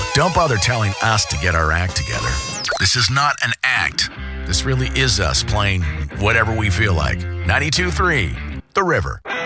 Don't bother telling us to get our act together. This is not an act. This really is us playing whatever we feel like. 92.3, The River.